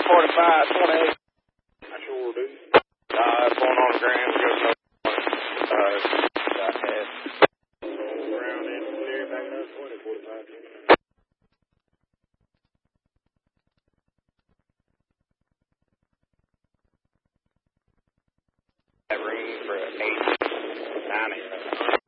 45, 28. I sure will do. Going on the ground. Ground and clear back up 20, 45. That room for 8, 90.